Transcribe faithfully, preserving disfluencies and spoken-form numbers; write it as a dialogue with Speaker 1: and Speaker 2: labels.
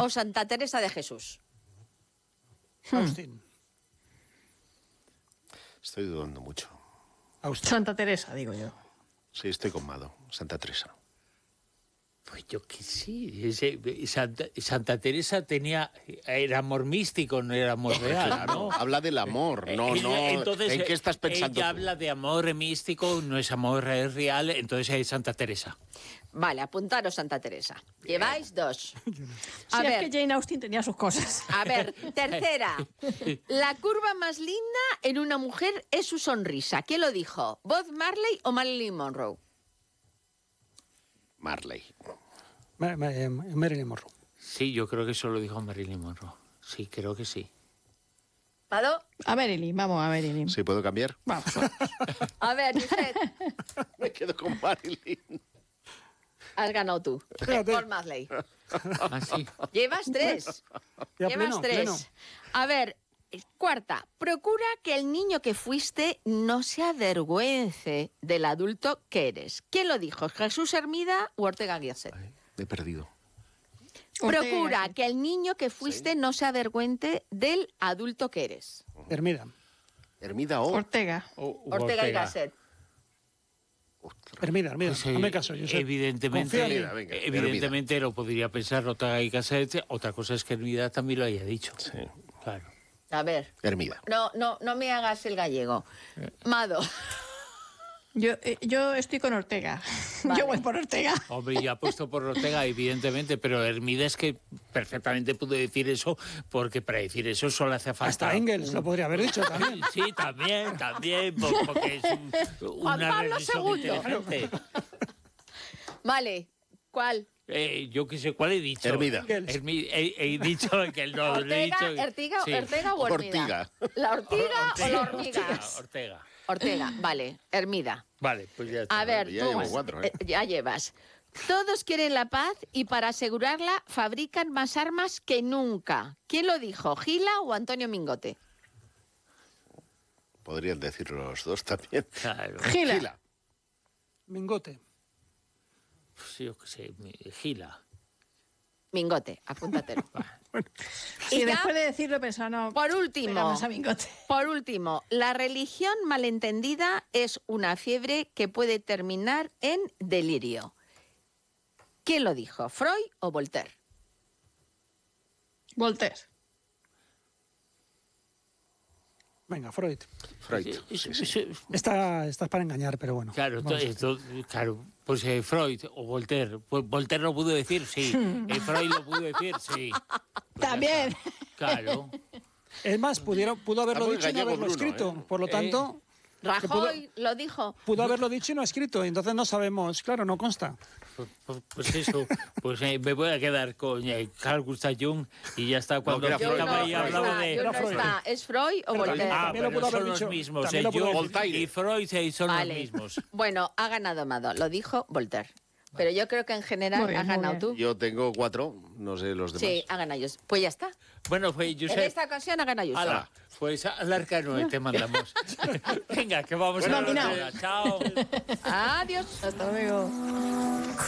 Speaker 1: o Santa Teresa de Jesús?
Speaker 2: Austin.
Speaker 3: Estoy dudando mucho.
Speaker 2: Austin.
Speaker 4: Santa Teresa, digo yo.
Speaker 3: Sí, estoy con Mado. Santa Teresa.
Speaker 5: Pues yo qué sí. Ese- Santa, Santa Teresa tenía... Era amor místico, no era amor real, ¿no?
Speaker 3: Habla del amor, no,
Speaker 5: Ella-
Speaker 3: no.
Speaker 5: entonces,
Speaker 3: ¿En qué estás pensando
Speaker 5: Ella
Speaker 3: tú?
Speaker 5: habla de amor místico, no es amor real, entonces es Santa Teresa.
Speaker 1: Vale, apuntaros Santa Teresa. Lleváis dos. A
Speaker 4: Sí,
Speaker 1: ver,
Speaker 4: es que Jane Austen tenía sus cosas.
Speaker 1: a ver, tercera. La curva más linda en una mujer es su sonrisa. ¿Quién lo dijo? ¿Bob Marley o Marilyn Monroe?
Speaker 3: Marley.
Speaker 2: Ma- ma- eh, Marilyn Monroe.
Speaker 5: Sí, yo creo que eso lo dijo Marilyn Monroe. Sí, creo que sí.
Speaker 1: ¿Pado?
Speaker 4: A Marilyn, vamos a Marilyn.
Speaker 3: ¿Sí puedo cambiar?
Speaker 4: Vamos.
Speaker 1: A ver, usted,
Speaker 3: Me quedo con Marilyn.
Speaker 1: has ganado tú.
Speaker 2: Espérate.
Speaker 1: Bob Marley.
Speaker 5: Ah, sí.
Speaker 1: Llevas tres.
Speaker 2: Ya,
Speaker 1: Llevas
Speaker 2: pleno,
Speaker 1: tres.
Speaker 2: pleno.
Speaker 1: A ver, cuarta. Procura que el niño que fuiste no se avergüence del adulto que eres. ¿Quién lo dijo? ¿Jesús Hermida o Ortega Gasset?
Speaker 3: Ay, me he perdido.
Speaker 1: Procura
Speaker 4: Ortega.
Speaker 1: que el niño que fuiste no se avergüence del adulto que eres.
Speaker 2: Hermida.
Speaker 3: Hermida o...
Speaker 4: Ortega.
Speaker 5: O- u
Speaker 1: Ortega, y Gasset.
Speaker 3: Ostras.
Speaker 2: Hermida, Hermida.
Speaker 5: Pues, eh,
Speaker 2: Hazme caso, yo sé.
Speaker 5: evidentemente,
Speaker 2: Confía en mí.
Speaker 3: Hermida, venga,
Speaker 5: evidentemente lo podría pensar Ortega y Gasset. Otra cosa es que Hermida también lo haya dicho.
Speaker 3: Sí.
Speaker 5: Claro.
Speaker 1: A ver,
Speaker 3: Hermida.
Speaker 1: no, no, no me hagas el gallego. Mado.
Speaker 4: Yo, eh, yo estoy con Ortega.
Speaker 1: Vale.
Speaker 4: Yo voy por Ortega.
Speaker 5: Hombre, ya puesto por Ortega, evidentemente, pero Hermida es que perfectamente pudo decir eso, porque para decir eso solo hace falta...
Speaker 2: Hasta Engels lo podría haber dicho también.
Speaker 5: Sí, también, también, po- porque es un,
Speaker 1: Juan
Speaker 5: una
Speaker 1: Pablo
Speaker 5: reflexión
Speaker 1: segundo.
Speaker 5: inteligente.
Speaker 1: Vale, ¿cuál?
Speaker 5: Eh, yo qué sé, ¿cuál he dicho?
Speaker 3: Hermida.
Speaker 5: Hermi- he, he dicho que no, lo he
Speaker 1: Ortega,
Speaker 5: dicho...
Speaker 1: Ortega,
Speaker 5: sí.
Speaker 1: Ortega o Hermida.
Speaker 3: Ortiga.
Speaker 1: ¿La ortiga o la hormiga?
Speaker 5: Ortega, Ortega.
Speaker 1: Ortega, vale, Hermida.
Speaker 5: Vale, pues ya está.
Speaker 1: A ver,
Speaker 3: ya
Speaker 1: tú,
Speaker 3: llevo cuatro, ¿eh?
Speaker 1: eh, ya llevas. Todos quieren la paz y para asegurarla fabrican más armas que nunca. ¿Quién lo dijo, Gila o Antonio Mingote?
Speaker 3: Podrían decir los dos también.
Speaker 5: Claro.
Speaker 4: Gila.
Speaker 3: Gila.
Speaker 2: Mingote.
Speaker 5: Pues yo qué sé, mi- Gila.
Speaker 1: Mingote, apúntatelo.
Speaker 4: Y
Speaker 1: ya,
Speaker 4: después de decirlo pensaba, no,
Speaker 1: por
Speaker 4: pega
Speaker 1: último,
Speaker 4: más a Mingote.
Speaker 1: por último, la religión malentendida es una fiebre que puede terminar en delirio. ¿Quién lo dijo, Freud o Voltaire?
Speaker 4: Voltaire.
Speaker 2: Venga, Freud.
Speaker 3: Freud. Sí, sí.
Speaker 5: Sí,
Speaker 2: Está, estás para engañar, pero bueno.
Speaker 5: Claro,
Speaker 2: Vamos.
Speaker 5: esto- esto- claro, pues eh, Freud o Voltaire. Pues Voltaire lo pudo decir, sí. Eh, Freud lo pudo decir, sí. Pues ya
Speaker 4: También.
Speaker 5: está. Claro.
Speaker 2: Es más, pudieron, pudo haberlo
Speaker 3: Está muy
Speaker 2: dicho y no
Speaker 3: gallego,
Speaker 2: haberlo
Speaker 3: Bruno,
Speaker 2: escrito.
Speaker 3: ¿eh?
Speaker 2: Por lo
Speaker 5: Eh.
Speaker 2: tanto,
Speaker 1: Rajoy lo dijo.
Speaker 2: pudo haberlo dicho y no escrito. Y entonces no sabemos, claro, no consta.
Speaker 5: Pues, pues- pues eso, pues eh, me voy a quedar con eh, Carl Gustav Jung y ya está. Cuando
Speaker 3: que era
Speaker 5: yo
Speaker 3: Freud.
Speaker 5: estaba
Speaker 3: No,
Speaker 5: ahí
Speaker 3: Freud.
Speaker 5: hablaba
Speaker 1: está,
Speaker 5: de...
Speaker 1: yo no
Speaker 2: Freud.
Speaker 1: está. ¿Es Freud o
Speaker 2: Pero
Speaker 1: Voltaire?
Speaker 5: Ah,
Speaker 2: También lo
Speaker 5: pero
Speaker 2: pudo haber
Speaker 5: son los
Speaker 2: dicho-
Speaker 5: mismos.
Speaker 2: también
Speaker 5: eh,
Speaker 2: lo pudo
Speaker 5: Jung
Speaker 3: haber dicho.
Speaker 5: y Freud eh, son
Speaker 1: Vale.
Speaker 5: los mismos.
Speaker 1: Bueno, ha ganado Mado, lo dijo Voltaire. Pero yo creo que en general
Speaker 4: Muy bien,
Speaker 1: has
Speaker 4: muy
Speaker 1: ganado
Speaker 4: bien.
Speaker 1: tú.
Speaker 3: Yo tengo cuatro, no sé los demás.
Speaker 1: Sí, ha ganado yo. Pues ya está.
Speaker 5: Bueno, pues
Speaker 1: En
Speaker 5: Josep...
Speaker 1: esta ocasión ha ganado yo.
Speaker 5: Hala, pues al arcano te mandamos. Venga, que vamos
Speaker 4: Bueno,
Speaker 5: a la
Speaker 4: Minao.
Speaker 5: hora. Chao.
Speaker 1: Adiós.
Speaker 4: Hasta luego.